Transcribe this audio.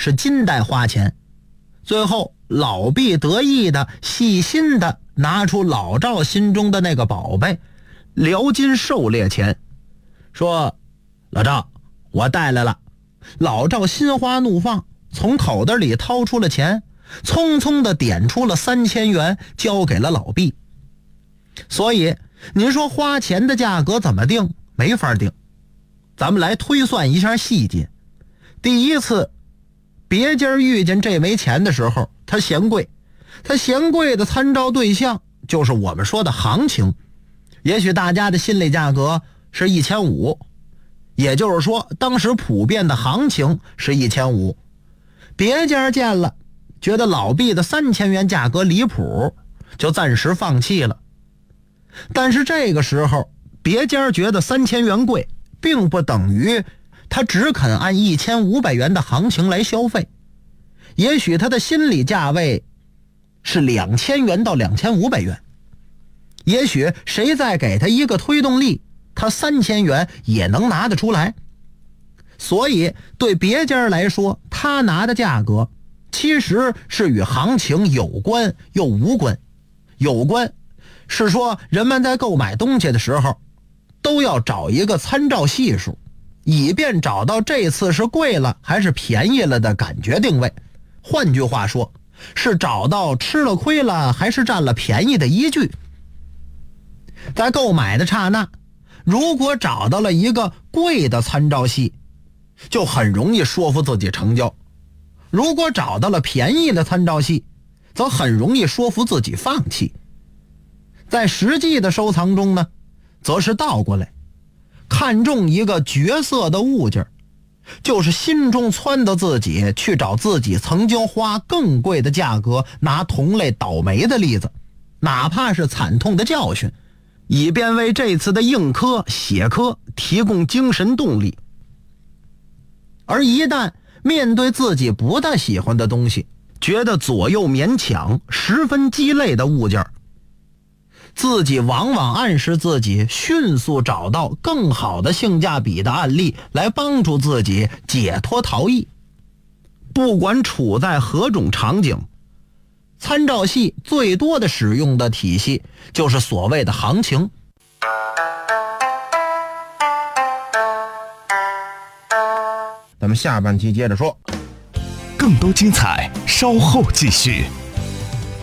是金代花钱。最后老毕得意的细心的拿出老赵心中的那个宝贝辽金狩猎钱，说：老赵，我带来了。老赵心花怒放，从口袋里掏出了钱，匆匆的点出了3000元交给了老毕。所以您说花钱的价格怎么定？没法定。咱们来推算一下细节。第一次别家遇见这枚钱的时候，他嫌贵，他嫌贵的参照对象就是我们说的行情。也许大家的心理价格是1500，也就是说当时普遍的行情是1500。别家见了，觉得老毕的3000元价格离谱，就暂时放弃了。但是这个时候别家觉得3000元贵，并不等于他只肯按1500元的行情来消费。也许他的心理价位是2000元到2500元，也许谁再给他一个推动力，他3000元也能拿得出来。所以对别家来说，他拿的价格其实是与行情有关又无关。有关是说人们在购买东西的时候都要找一个参照系数，以便找到这次是贵了还是便宜了的感觉定位。换句话说，是找到吃了亏了还是占了便宜的依据。在购买的刹那，如果找到了一个贵的参照系，就很容易说服自己成交；如果找到了便宜的参照系，则很容易说服自己放弃。在实际的收藏中呢，则是倒过来，看中一个绝色的物件，就是心中撺掇自己去找自己曾经花更贵的价格拿同类倒霉的例子，哪怕是惨痛的教训，以便为这次的硬科血科提供精神动力。而一旦面对自己不大喜欢的东西，觉得左右勉强，十分鸡肋的物件，自己往往暗示自己迅速找到更好的性价比的案例来帮助自己解脱逃逸。不管处在何种场景，参照系最多的使用的体系就是所谓的行情。 咱们下半期接着说， 更多精彩稍后继续。